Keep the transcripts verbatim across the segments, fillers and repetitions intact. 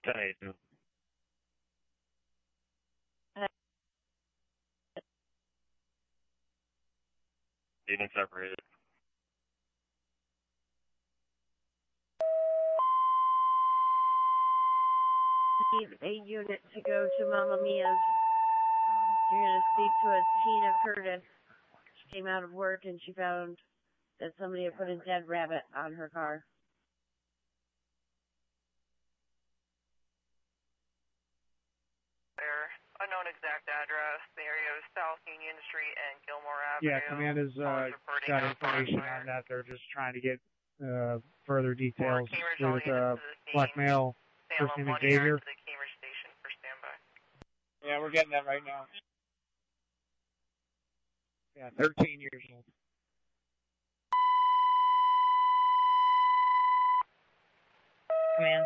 ten eight two. Unit separated. Need a unit to go to Mamma Mia's. You're going to speak to a Tina Curtis. She came out of work and she found that somebody had put a dead rabbit on her car. There, unknown exact address. The area is South Union Street and Gilmore Avenue. Yeah, command has uh, got information on that. They're just trying to get uh, further details with uh, black male, first name Xavier. Yeah, we're getting that right now. Yeah, thirteen years old. Command.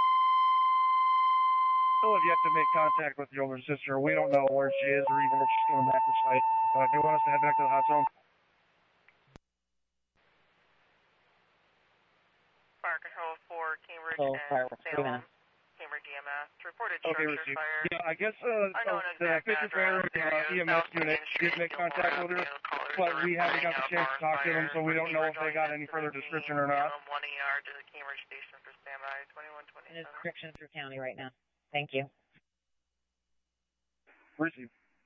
Still have yet to make contact with the older sister. We don't know where she is or even if she's coming back to site. Uh, do you want us to head back to the hot zone? Fire control for Cambridge Oh, and Salem. Cambridge E M S. Reported Okay, structure received. fire. Yeah, I guess uh, so the Fisher Fair uh, E M S unit did make contact with her, but we haven't got the chance to talk to them, so we don't know if they got any further description or not. one E R to the Cambridge station for standby. twenty-one twenty-seven. Description through county right now. Thank you. Received.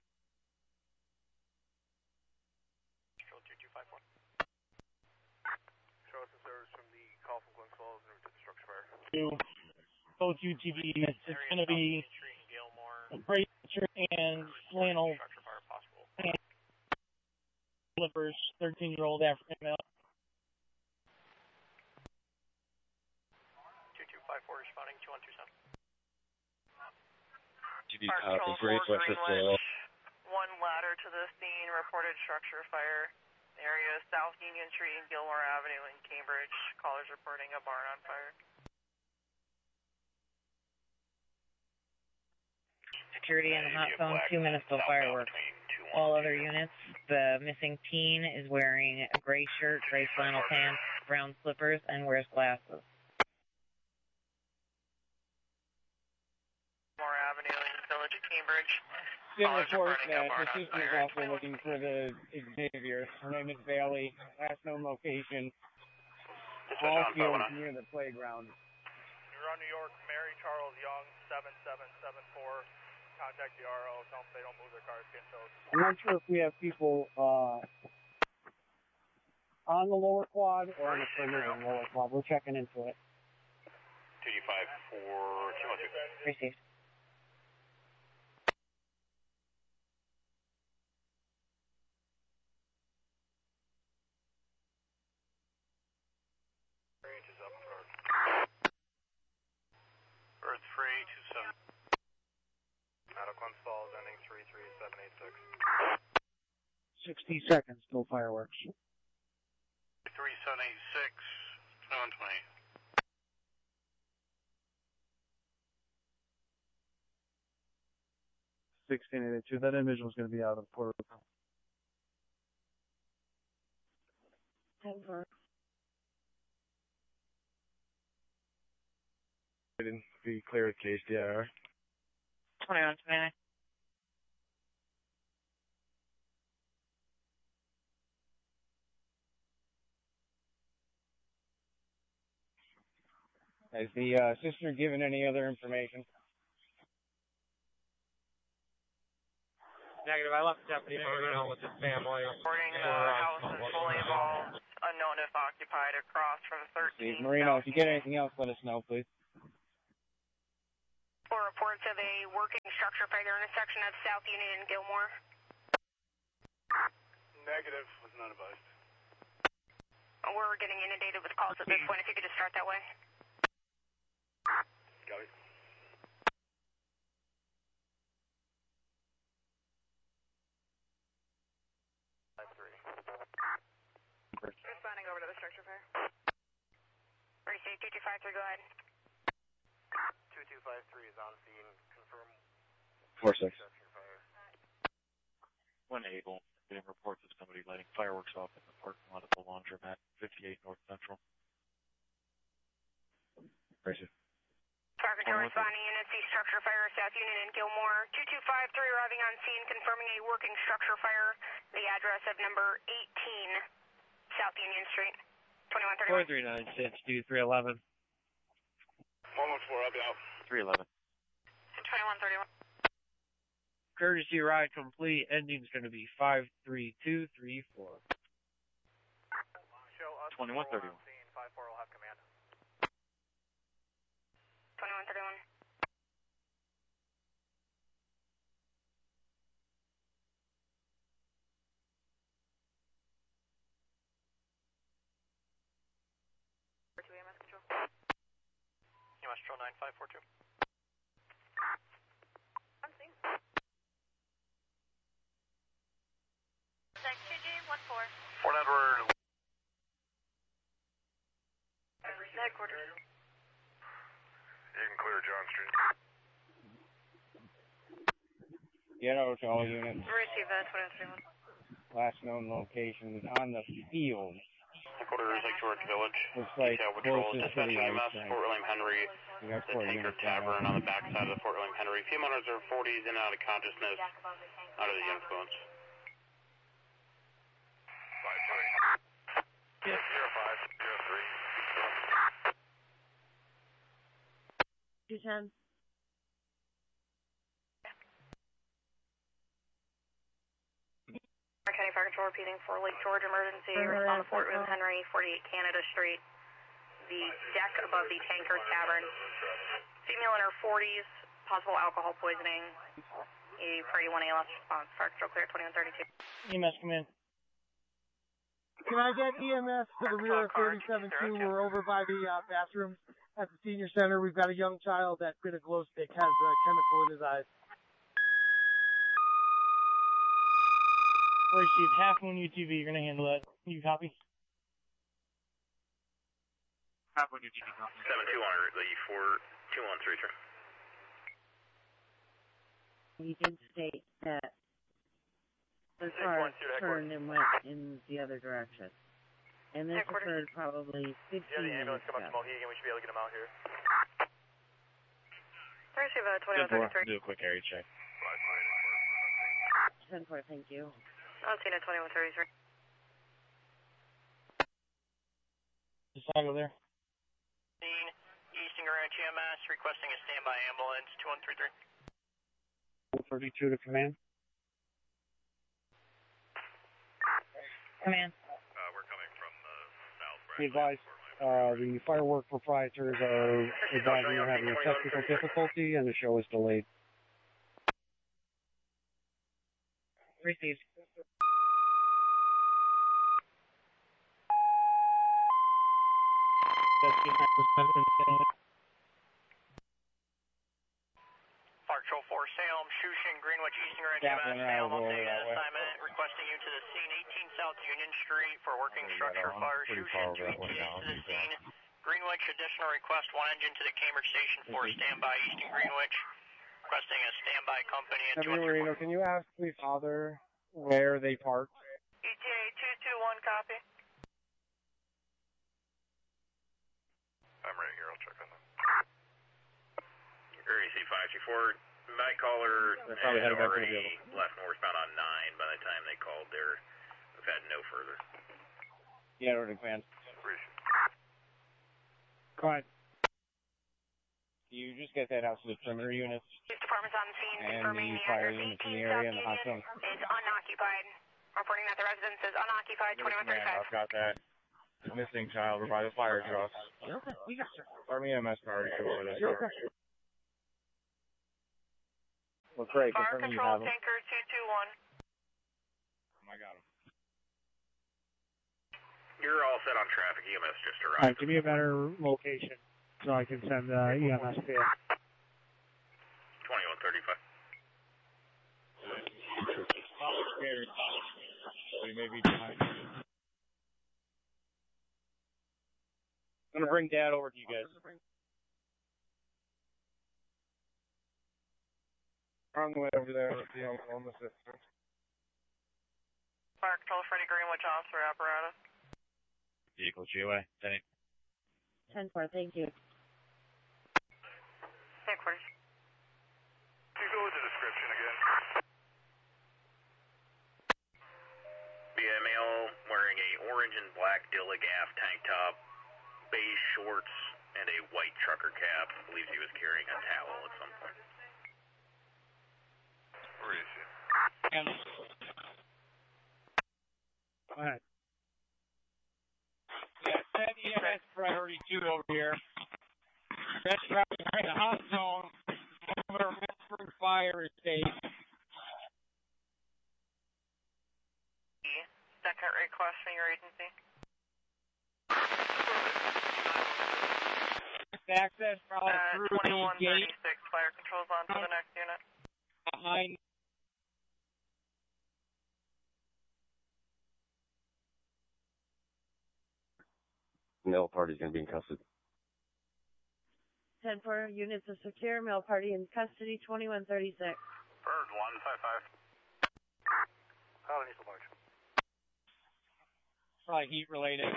Control two two five four. Show us the service from the call from Glens Falls and to the structure fire. To both U T V units, it's going to be a Bracer and flannel and slippers, thirteen-year-old African male. two two five four responding two one two seven. G D copy, Great West Hill. One ladder to the scene, reported structure fire. The area is South Union Street and Gilmore Avenue in Cambridge. Callers reporting a barn on fire. Security in the hot zone, two minutes till fireworks. All other units, the missing teen is wearing a gray shirt, gray flannel pants, brown slippers, and wears glasses. Gilmore Avenue in the village of Cambridge. Did report that the sister is also looking for the Xavier. Her name is Bailey. Last known location. All fields near the playground. You're on New York, Mary Charles Young, seven seven seven four. Contact the R O. Tell them they don't move their cars. Get towed. I'm not sure if we have people uh, on the lower quad or on the perimeter of the lower quad. We're checking into it. two two five four two one two. Received. Bird three two seven. Out of Glens Falls, ending three three seven eight six. Sixty seconds till fireworks. three seven eight six. twenty-one twenty. Sixteen eighty-two. That individual is going to be out of the port. Over. Didn't be clear with case D I R. twenty-one twenty-nine. Has the uh, sister given any other information? Negative. I left deputy home with his family. Reporting the house is fully involved. Unknown if occupied across from thirteen. Steve Marino, if you get anything else, let us know, please. Four reports of a working structure fire intersection at South Union and Gilmore. Negative. Was not advised. We're getting inundated with calls at this point. If you could just start that way. Got it. five three. Responding over to the structure fire. Receive two two five three, go ahead. two two five three is on scene. Confirm. four six. Structure fire. one Eagle, getting reports of somebody lighting fireworks off in the parking lot of the laundromat, fifty-eight North Central. Racing. Fire Attention responding units, the structure fire, South Union and Gilmore. two two five three arriving on scene, confirming a working structure fire. The address of number eighteen, South Union Street, twenty-one thirty-one. four three nine six two three eleven. one one four, I'll be out. three eleven. twenty-one thirty-one. Courtesy ride complete. Ending's going to be five three two three four. twenty-one thirty-one. five four will have command. twenty-one thirty-one. E M S control. E M S control nine five four two. I'm seeing. Thanks, two G one four. Fort Edward. Headquarters. You can clear John Street. Get out to all units. Receive that, twenty-one thirty-one. Last known location is on the field. Headquarters, Lake George Village. Looks like Detail patrol, closest to the dispatching E M S, ice rink. Fort William Henry. We got The four Tanker units down. Tavern on the backside of the Fort William Henry. Female owners are forties in and out of consciousness, out of the influence. five three. zero five zero three. two ten. County Fire Control repeating for Lake George emergency. Uh, Respond to Fort William Henry, forty-eight Canada Street. The deck above the Tanker Tavern. Female in her forties, possible alcohol poisoning. A priority one A L S response. Fire Control clear, twenty-one thirty-two. E M S, come in. Can I get E M S to the rear of thirty-seven two? We're over by the uh, bathrooms at the senior center. We've got a young child that bit a glow stick, has a chemical in his eyes. Receive half moon U T V. You're going to handle that. You copy? Half moon U T V. seven two hundred, the four two one three, sir. He did state that the car turned and went in the other direction. And this occurred probably fifteen minutes ago. Mohegan, we should be able to get him out here. Receive uh, twenty-one thirty-three. Do a quick area check. ten four, thank you. I'm seeing at twenty-one thirty-three. Just go there. Scene, Eastern Ranch E M S requesting a standby ambulance, two one three three. thirty-two to command. Command. Uh, we're coming from the south branch. Be advised, uh, the firework proprietors are advising they're having a technical difficulty and the show is delayed. Received. Fire Patrol four, Salem, Shushin, Greenwich, Eastern Ranch E M S, Salem, updating an assignment, requesting you to the scene, eighteen South Union Street for working structure fire, Shushin, two E T As to the scene. Greenwich, additional request, one engine to the Cambridge Station for standby, Eastern Greenwich, requesting a standby company at two one three one. Can you ask please father where they parked? E T A two two one, copy. I'm right here, I'll check on that. R E C five two four, night caller had already left northbound on nine by the time they called there. We've had no further. Yeah, we're in command. Go ahead. You just get that out to the perimeter units Police department's on the scene, and confirming the the fire address units in the eighteen area South and the hot Union zone. is unoccupied. Reporting that the residence is unoccupied, twenty-one thirty-five. I've got that. The missing child by the fire truck. You're okay. We got you. Army E M S already over that. You're okay. Well, great. Fire Confirm you Control have them. Tanker two two one. I got him. You're all set on traffic, E M S just All right, arrived. give me a better location so I can send uh, E M S to you. twenty-one thirty-five. Scared. He may be behind. I'm gonna bring Dad over to you guys. On the way over there with the Oklahoma system. Fire Control Freddie Greenwich, officer apparatus. Vehicle G O A. ten eight. ten four, thank you. shorts and a white trucker cap. Believes he was carrying a towel at some point. Where is he? And, all right. Yeah, send E M S priority two over here. Red traffic in the hot zone. Over Pittsburgh Fire Estate. Second request from your agency. Access probably uh, through twenty-one thirty-six, the gate. fire controls on to the next unit. Behind. Male party's going to be in custody. ten four units are secure. Male party in custody, twenty-one thirty-six. Bird one five five. Colony large. Probably heat related.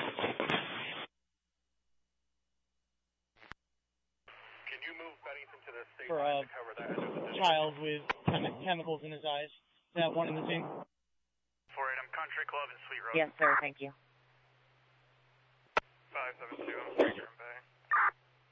Can you move Bennington to the state For line a to cover that? child with chem- chemicals in his eyes. Is that one in the same? four eight, I'm Country Club in Sweet Road. Yes, sir. Thank you. five seven two, I'm Spectrum Bay.